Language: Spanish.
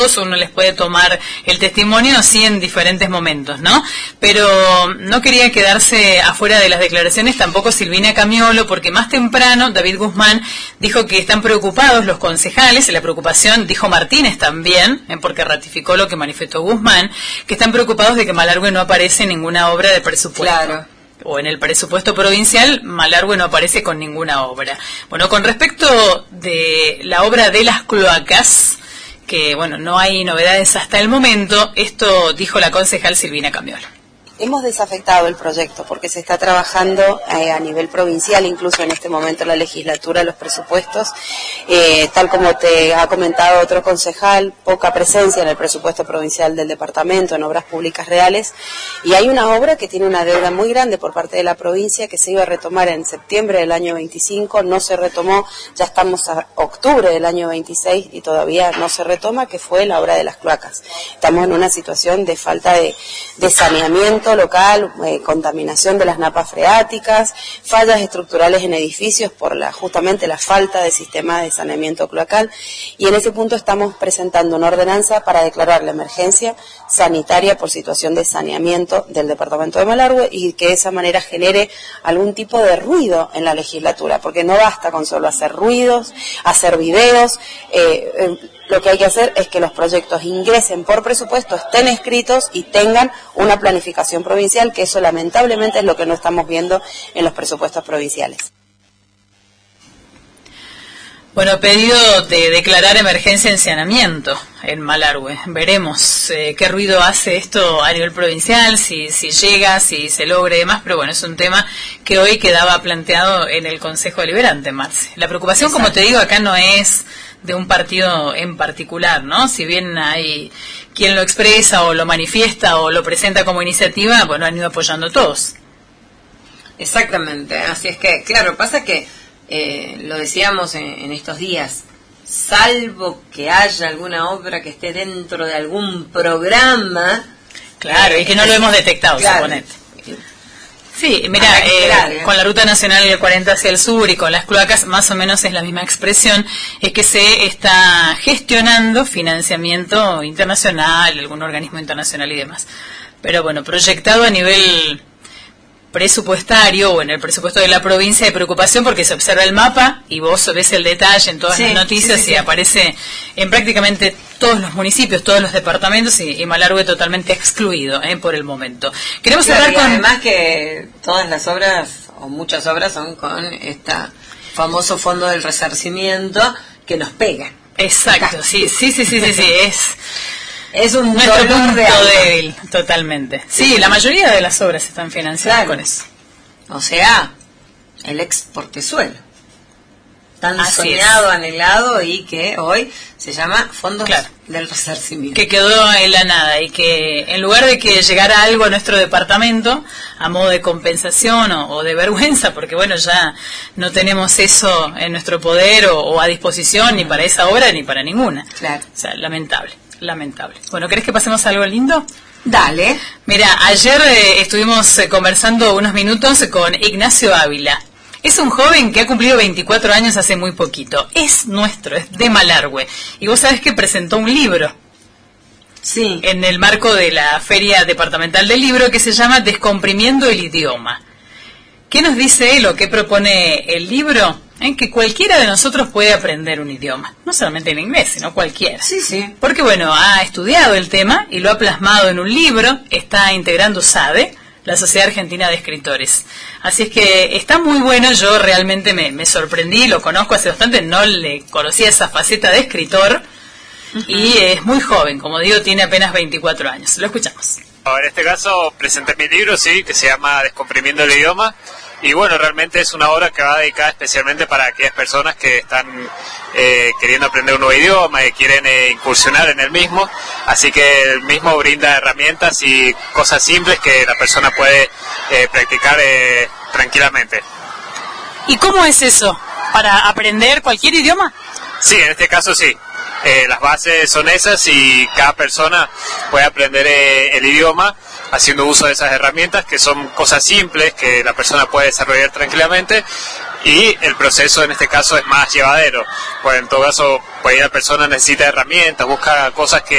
uno les puede tomar el testimonio así en diferentes momentos, ¿no? Pero no quería quedarse afuera de las declaraciones tampoco Silvina Camiolo, porque más temprano David Guzmán dijo que están preocupados los concejales, la preocupación dijo Martínez también, porque ratificó lo que manifestó Guzmán, que están preocupados de que Malargüe no aparece en ninguna obra de presupuesto. Claro. O en el presupuesto provincial, Malargüe no aparece con ninguna obra. Bueno, con respecto de la obra de las cloacas, que bueno, no hay novedades hasta el momento, esto dijo la concejal Silvina Camiolo. Hemos desafectado el proyecto porque se está trabajando a nivel provincial, incluso en este momento en la legislatura, los presupuestos. Tal como te ha comentado otro concejal, poca presencia en el presupuesto provincial del departamento, en obras públicas reales. Y hay una obra que tiene una deuda muy grande por parte de la provincia que se iba a retomar en septiembre del año 25, no se retomó, ya estamos a octubre del año 26 y todavía no se retoma, que fue la obra de las cloacas. Estamos en una situación de falta de saneamiento local, contaminación de las napas freáticas, fallas estructurales en edificios por justamente la falta de sistema de saneamiento cloacal, y en ese punto estamos presentando una ordenanza para declarar la emergencia sanitaria por situación de saneamiento del departamento de Malargüe y que de esa manera genere algún tipo de ruido en la legislatura, porque no basta con solo hacer ruidos, hacer videos. Lo que hay que hacer es que los proyectos ingresen por presupuesto, estén escritos y tengan una planificación provincial, que eso lamentablemente es lo que no estamos viendo en los presupuestos provinciales. Bueno, pedido de declarar emergencia en saneamiento en Malargüe. Veremos qué ruido hace esto a nivel provincial, si llega, si se logra y demás, pero bueno, es un tema que hoy quedaba planteado en el Consejo Deliberante, Marce. La preocupación, exacto, como te digo, acá no es de un partido en particular, ¿no? Si bien hay quien lo expresa o lo manifiesta o lo presenta como iniciativa, bueno, han ido apoyando todos. Exactamente, así es que, claro, pasa que lo decíamos en estos días, salvo que haya alguna obra que esté dentro de algún programa. Claro, y que no lo hemos detectado, claro, suponete. Sí, mira, con la Ruta Nacional 40 hacia el sur y con las cloacas, más o menos es la misma expresión, es que se está gestionando financiamiento internacional, algún organismo internacional y demás. Pero bueno, proyectado a nivel presupuestario o en el presupuesto de la provincia de preocupación porque se observa el mapa y vos ves el detalle en todas las noticias y aparece en prácticamente todos los municipios, todos los departamentos y Malargüe totalmente excluido por el momento. Queremos cerrar con... Además que todas las obras o muchas obras son con este famoso fondo del resarcimiento que nos pega. Exacto, sí, es un nuestro punto débil, totalmente. Sí, la mayoría de las obras están financiadas con eso. O sea, el ex portezuelo. Tan soñado, anhelado y que hoy se llama Fondo del Resarcimiento. Que quedó en la nada y que en lugar de que llegara algo a nuestro departamento a modo de compensación o de vergüenza, porque bueno, ya no tenemos eso en nuestro poder o a disposición ni para esa obra ni para ninguna. Claro. O sea, lamentable. Bueno, ¿querés que pasemos a algo lindo? Dale. Mira, ayer estuvimos conversando unos minutos con Ignacio Ávila. Es un joven que ha cumplido 24 años hace muy poquito. Es nuestro, es de Malargüe. Y vos sabés que presentó un libro. Sí. En el marco de la Feria Departamental del Libro que se llama Descomprimiendo el Idioma. ¿Qué nos dice él o qué propone el libro? Que cualquiera de nosotros puede aprender un idioma, no solamente en inglés, sino cualquiera. Sí. Porque bueno, ha estudiado el tema y lo ha plasmado en un libro, está integrando SADE, la Sociedad Argentina de Escritores. Así es que está muy bueno, yo realmente me sorprendí, lo conozco hace bastante, no le conocía esa faceta de escritor, y es muy joven, como digo, tiene apenas 24 años. Lo escuchamos. En este caso presenté mi libro, que se llama Descomprimiendo el Idioma. Y bueno, realmente es una obra que va dedicada especialmente para aquellas personas que están queriendo aprender un nuevo idioma y quieren incursionar en el mismo. Así que el mismo brinda herramientas y cosas simples que la persona puede practicar tranquilamente. ¿Y cómo es eso? ¿Para aprender cualquier idioma? Sí, en este caso sí. Las bases son esas y cada persona puede aprender el idioma haciendo uso de esas herramientas, que son cosas simples que la persona puede desarrollar tranquilamente, y el proceso en este caso es más llevadero. Pues en todo caso, pues la persona necesita herramientas, busca cosas que